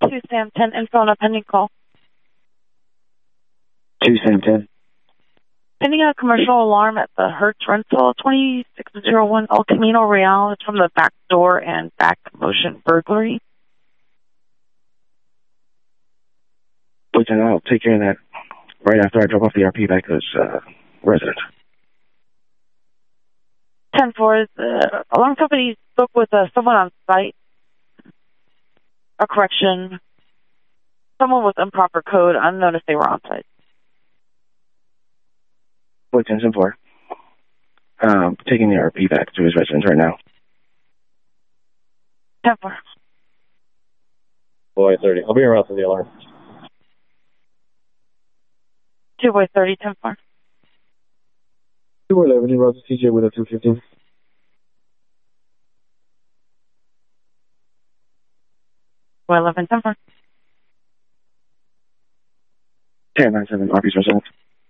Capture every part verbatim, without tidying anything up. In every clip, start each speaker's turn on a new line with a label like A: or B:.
A: two Sam ten, info on a pending call.
B: two Sam ten.
A: Pending a commercial alarm at the Hertz Rental, twenty-six oh one El Camino Real. It's from the back door and back motion burglary.
B: Lieutenant, I'll take care of that right after I drop off the R P back to this uh, resident.
A: ten four, the alarm company spoke with uh, someone on site. A correction. Someone with improper code. Unknown if they were on site.
B: Lieutenant ten four. Um, taking the R P back to his residence right now.
A: ten four.
C: Boy thirty. I'll be around for the alarm.
A: two boy thirty, ten four.
C: two eleven, you're to C J with a two fifteen.
A: two eleven, ten four.
B: ten nine seven, R P's residence.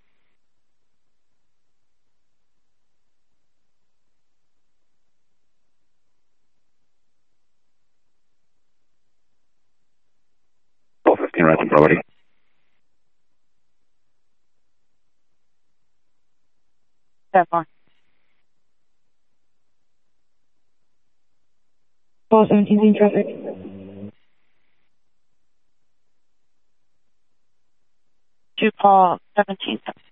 B: four fifteen, right on property.
A: ten four. four seventeen traffic. two Paul seventeen.